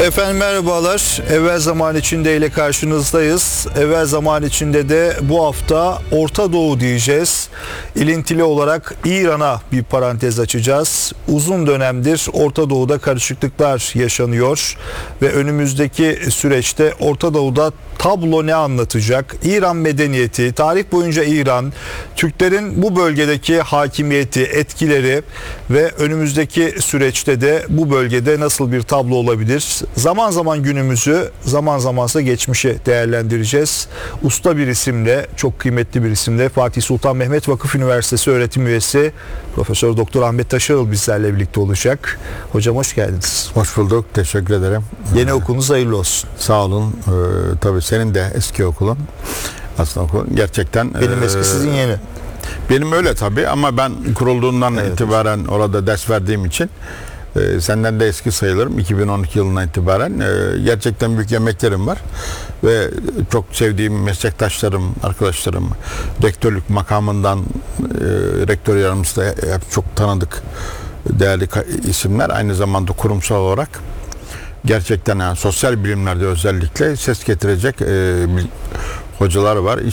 Efendim merhabalar. Evvel Zaman içinde ile karşınızdayız. Evvel Zaman içinde de bu hafta Orta Doğu diyeceğiz. İlintili olarak İran'a bir parantez açacağız. Uzun dönemdir Orta Doğu'da karışıklıklar yaşanıyor ve önümüzdeki süreçte Orta Doğu'da tablo ne anlatacak? İran medeniyeti, tarih boyunca İran, Türklerin bu bölgedeki hakimiyeti, etkileri ve önümüzdeki süreçte de bu bölgede nasıl bir tablo olabilir? Zaman zaman günümüzü, zaman zamansa geçmişi değerlendireceğiz. Usta bir isimle, çok kıymetli bir isimle Fatih Sultan Mehmet Vakıf Üniversitesi öğretim üyesi Profesör Doktor Ahmet Taşarıl bizlerle birlikte olacak. Hocam hoş geldiniz. Hoş bulduk. Teşekkür ederim. Yeni okulunuz hayırlı olsun. Sağ olun. Tabii senin de eski okulun. Aslında okulun gerçekten. Benim eski, sizin yeni. Benim öyle tabii ama ben kurulduğundan itibaren orada ders verdiğim için senden de eski sayılırım. 2012 yılından itibaren gerçekten büyük emeklerim var ve çok sevdiğim meslektaşlarım, arkadaşlarım, rektörlük makamından rektör yardımcısı da hep çok tanıdık, değerli isimler. Aynı zamanda kurumsal olarak gerçekten yani sosyal bilimlerde özellikle ses getirecek hocalar var.